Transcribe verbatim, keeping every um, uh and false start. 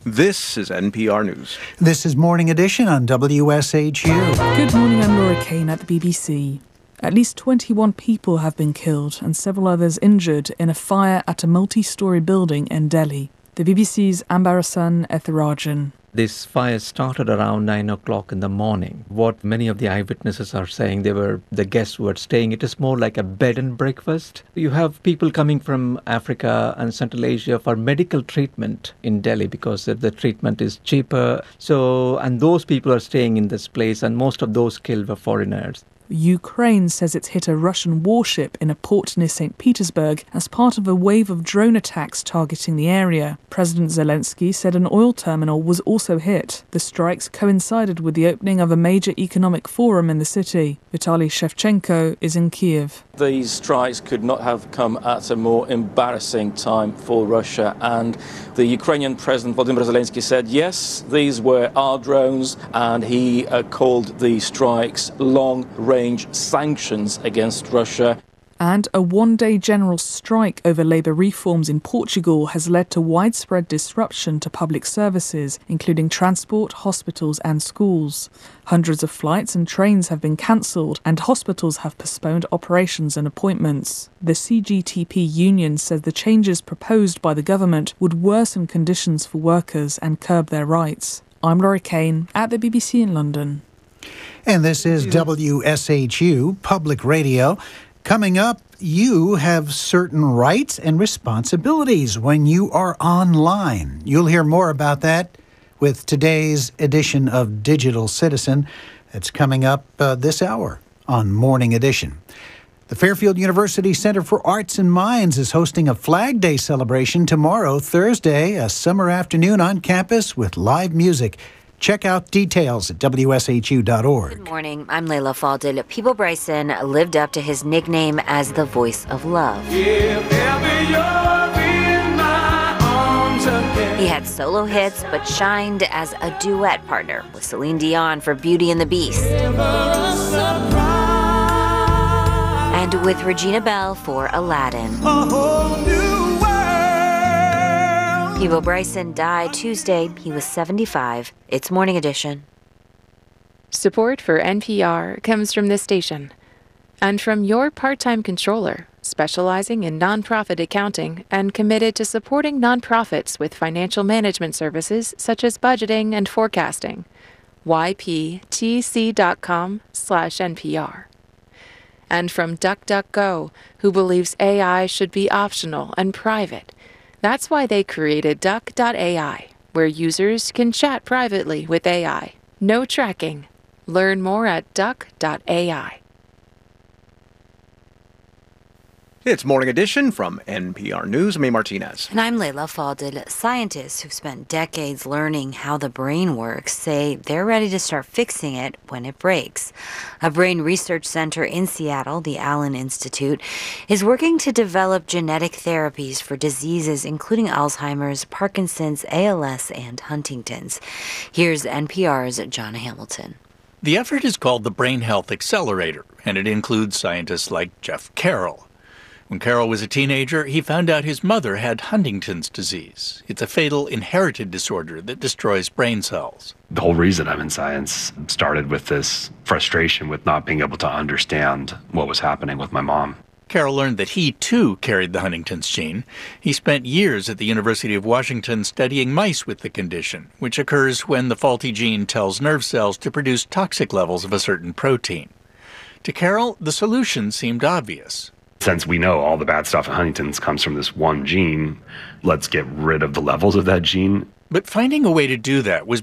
This is N P R News. This is Morning Edition on W S H U. Good morning, I'm Laura Kane at the B B C. At least twenty-one people have been killed and several others injured in a fire at a multi-storey building in Delhi. The B B C's Ambarasan Ethirajan. This fire started around nine o'clock in the morning. What many of the eyewitnesses are saying, they were the guests who were staying. It is more like a bed and breakfast. You have people coming from Africa and Central Asia for medical treatment in Delhi because the treatment is cheaper. So, and those people are staying in this place, and most of those killed were foreigners. Ukraine says it's hit a Russian warship in a port near Saint Petersburg as part of a wave of drone attacks targeting the area. President Zelensky said an oil terminal was also hit. The strikes coincided with the opening of a major economic forum in the city. Vitaly Shevchenko is in Kiev. These strikes could not have come at a more embarrassing time for Russia, and the Ukrainian President Volodymyr Zelensky said, yes, these were our drones, and he uh, called the strikes long-range sanctions against Russia. And a one-day general strike over labour reforms in Portugal has led to widespread disruption to public services, including transport, hospitals and schools. Hundreds of flights and trains have been cancelled, and hospitals have postponed operations and appointments. The C G T P union says the changes proposed by the government would worsen conditions for workers and curb their rights. I'm Laura Kane at the B B C in London. And this is W S H U Public Radio. Coming up, you have certain rights and responsibilities when you are online. You'll hear more about that with today's edition of Digital Citizen. That's coming up uh, this hour on Morning Edition. The Fairfield University Center for Arts and Minds is hosting a Flag Day celebration tomorrow, Thursday, a summer afternoon on campus with live music. Check out details at W S H U dot org. Good morning. I'm Layla Faldil. Peebo Bryson lived up to his nickname as the voice of love. Yeah, baby, you're in my arms again. He had solo hits, but shined as a duet partner with Celine Dion for Beauty and the Beast. And with Regina Belle for Aladdin. A whole new Peebo Bryson died Tuesday. He was seventy-five. It's Morning Edition. Support for N P R comes from this station and from your part-time controller, specializing in nonprofit accounting and committed to supporting nonprofits with financial management services such as budgeting and forecasting. Y P T C dot com slash N P R. And from DuckDuckGo, who believes A I should be optional and private. That's why they created Duck dot A I, where users can chat privately with A I. No tracking. Learn more at Duck dot A I. It's Morning Edition from N P R News. I'm A. Martinez. And I'm Layla Faldil. Scientists who've spent decades learning how the brain works say they're ready to start fixing it when it breaks. A brain research center in Seattle, the Allen Institute, is working to develop genetic therapies for diseases including Alzheimer's, Parkinson's, A L S, and Huntington's. Here's N P R's John Hamilton. The effort is called the Brain Health Accelerator, and it includes scientists like Jeff Carroll. When Carroll was a teenager, he found out his mother had Huntington's disease. It's a fatal inherited disorder that destroys brain cells. The whole reason I'm in science started with this frustration with not being able to understand what was happening with my mom. Carroll learned that he, too, carried the Huntington's gene. He spent years at the University of Washington studying mice with the condition, which occurs when the faulty gene tells nerve cells to produce toxic levels of a certain protein. To Carroll, the solution seemed obvious. Since we know all the bad stuff in Huntington's comes from this one gene, let's get rid of the levels of that gene. But finding a way to do that was